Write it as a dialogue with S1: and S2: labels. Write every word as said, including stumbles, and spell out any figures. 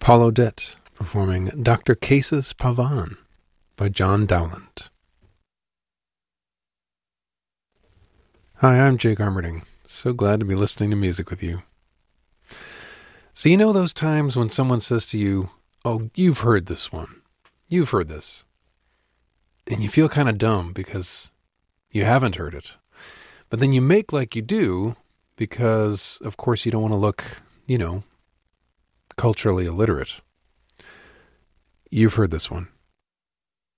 S1: Paul Odette performing Doctor Cases Pavan by John Dowland. Hi, I'm Jake Armerding. So glad to be listening to music with you. So you know those times when someone says to you, oh, you've heard this one. You've heard this. And you feel kind of dumb because you haven't heard it. But then you make like you do because, of course, you don't want to look, you know, culturally illiterate. You've heard this one.